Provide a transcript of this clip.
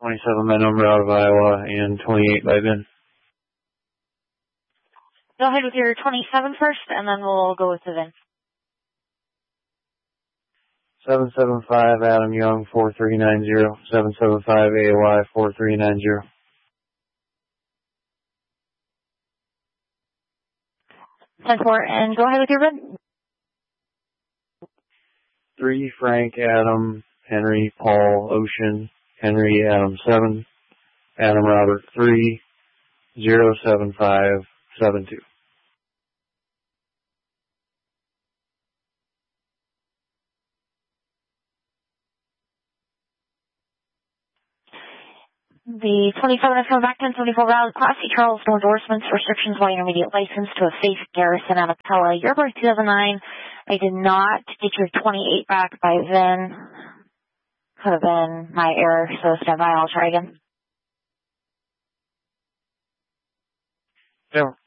27 by number out of Iowa and 28 by VIN. Go ahead with your 27 first, and then we'll go with the VIN. 775 Adam Young 4390. 775 AOI 4390. And go ahead with your VIN. 3 Frank Adam Henry Paul Ocean Henry Adam 7 Adam Robert 3 07572. The 27 is coming back to 1074 round. Class C Charles, no endorsements, restrictions, while intermediate license to a safe Garrison out of Pella. Your birth 2009. I did not get your 28 back by VIN. Could have been my error, so stand by. I'll try again. Yeah.